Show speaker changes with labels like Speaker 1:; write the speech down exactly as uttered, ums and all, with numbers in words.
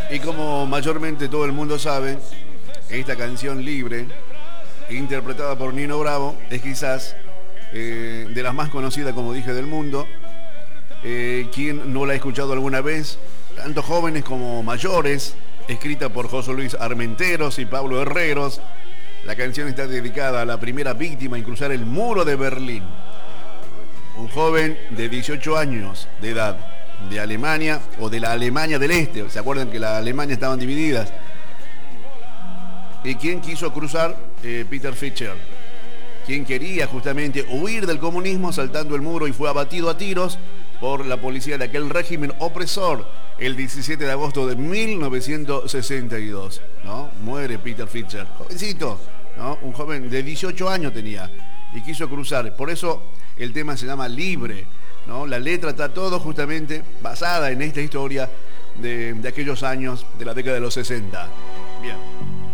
Speaker 1: Y como mayormente todo el mundo sabe, esta canción Libre, interpretada por Nino Bravo, es quizás eh, de las más conocidas, como dije, del mundo. Eh, ¿Quién no la ha escuchado alguna vez? Tanto jóvenes como mayores, escrita por José Luis Armenteros y Pablo Herreros. La canción está dedicada a la primera víctima en cruzar el muro de Berlín. Un joven de dieciocho años de edad, de Alemania, o de la Alemania del Este. ¿Se acuerdan que las Alemanias estaban divididas? ¿Y quién quiso cruzar? Eh, Peter Fischer. Quien quería justamente huir del comunismo saltando el muro y fue abatido a tiros por la policía de aquel régimen opresor el diecisiete de agosto de mil novecientos sesenta y dos, ¿no? Muere Peter Fischer, jovencito, ¿no? Un joven de dieciocho años tenía y quiso cruzar. Por eso el tema se llama Libre, ¿no? La letra está todo justamente basada en esta historia de, de aquellos años de la década de los sesenta. Bien.